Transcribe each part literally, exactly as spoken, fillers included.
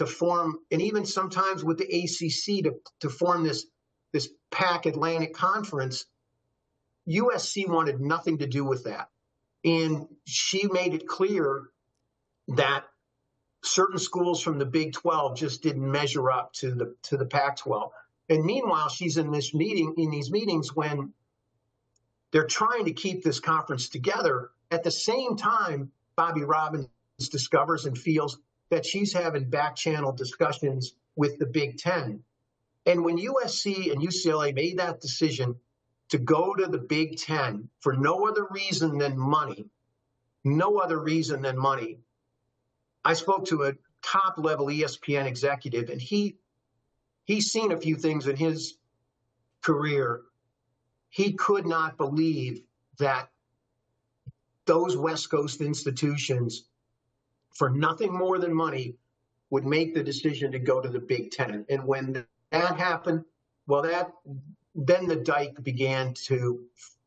to form, and even sometimes with the A C C to, to form this, this PAC Atlantic Conference, U S C wanted nothing to do with that. And she made it clear that certain schools from the Big twelve just didn't measure up to the to the Pac twelve. And meanwhile, she's in this meeting, in these meetings when they're trying to keep this conference together. At the same time, Bobby Robbins discovers and feels that she's having back channel discussions with the Big Ten. And when U S C and U C L A made that decision to go to the Big Ten for no other reason than money, no other reason than money, I spoke to a top-level E S P N executive, and he he's seen a few things in his career. He could not believe that those West Coast institutions, for nothing more than money, would make the decision to go to the Big Ten. And when that happened, well, that then the dike began to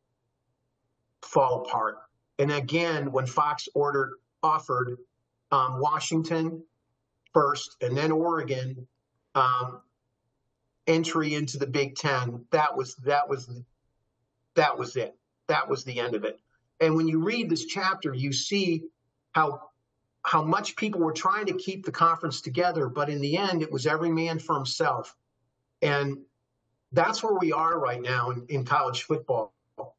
fall apart. And again, when Fox ordered offered um, Washington first and then Oregon um, entry into the Big Ten, that was that was that was it. That was the end of it. And when you read this chapter, you see how how much people were trying to keep the conference together, but in the end, it was every man for himself. And that's where we are right now in, in college football.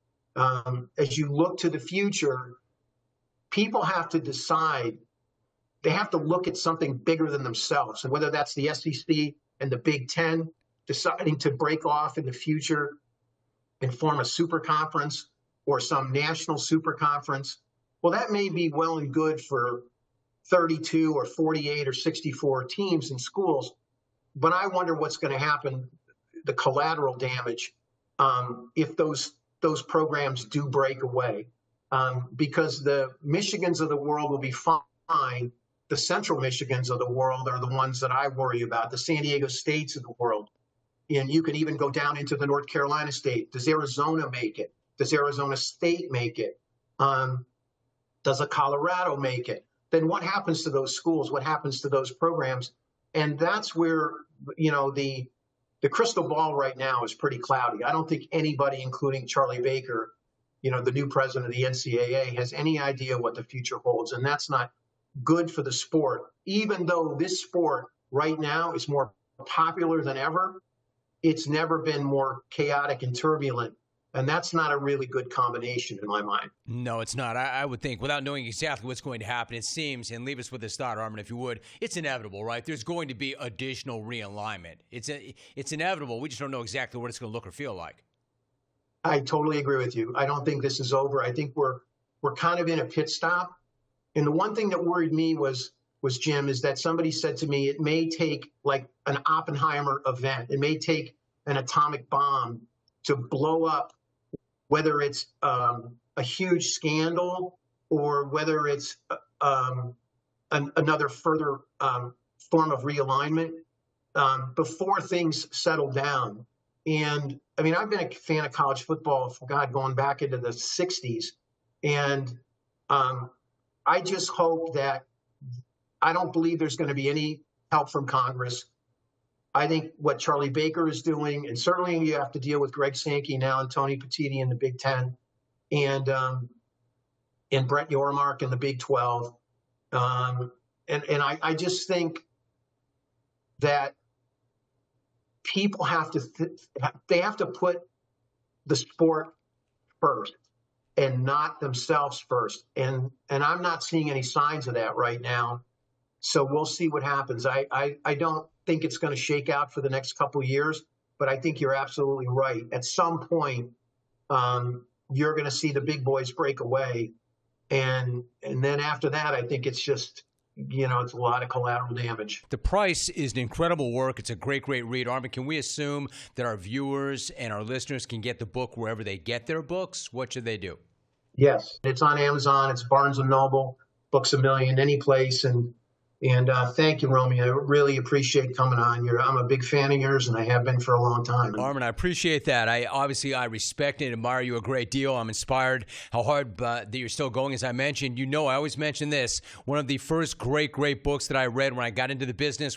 Um, as you look to the future, people have to decide. They have to look at something bigger than themselves. And whether that's the S E C and the Big Ten deciding to break off in the future and form a super conference or some national super conference, well, that may be well and good for thirty-two or forty-eight or sixty-four teams and schools. But I wonder what's going to happen, the collateral damage, um, if those those programs do break away, um, because the Michigans of the world will be fine. The Central Michigans of the world are the ones that I worry about, the San Diego States of the world. And you can even go down into the North Carolina state. Does Arizona make it? Does Arizona State make it? Um, does a Colorado make it? Then what happens to those schools? What happens to those programs? And that's where, you know, the the crystal ball right now is pretty cloudy. I don't think anybody, including Charlie Baker, you know, the new president of the N C double A, has any idea what the future holds. And that's not good for the sport. Even though this sport right now is more popular than ever, it's never been more chaotic and turbulent. And that's not a really good combination in my mind. No, it's not. I, I would think, without knowing exactly what's going to happen, it seems, and leave us with this thought, Armin, if you would, it's inevitable, right? There's going to be additional realignment. It's a, it's inevitable. We just don't know exactly what it's going to look or feel like. I totally agree with you. I don't think this is over. I think we're we're kind of in a pit stop. And the one thing that worried me was, was Jim, is that somebody said to me, it may take like an Oppenheimer event. It may take an atomic bomb to blow up, whether it's um, a huge scandal or whether it's um, an, another further um, form of realignment um, before things settle down. And I mean, I've been a fan of college football, for God, going back into the sixties. And um, I just hope that I don't believe there's going to be any help from Congress. I think what Charlie Baker is doing, and certainly you have to deal with Greg Sankey now and Tony Petitti in the Big Ten, and um, and Brett Yormark in the Big twelve, um, and and I, I just think that people have to th- they have to put the sport first and not themselves first, and and I'm not seeing any signs of that right now. So we'll see what happens. I I, I don't think it's going to shake out for the next couple of years, but I think you're absolutely right. At some point, um, you're going to see the big boys break away, and and then after that, I think it's just, you know, it's a lot of collateral damage. The Price is an incredible work. It's a great, great read. Armin, can we assume that our viewers and our listeners can get the book wherever they get their books? What should they do? Yes, it's on Amazon. It's Barnes and Noble, Books A Million, any place, and. And uh, thank you, Romy. I really appreciate coming on. You're, I'm a big fan of yours, and I have been for a long time. Armin, I appreciate that. I obviously I respect and admire you a great deal. I'm inspired how hard uh, that you're still going. As I mentioned, you know, I always mention this. One of the first great, great books that I read when I got into the business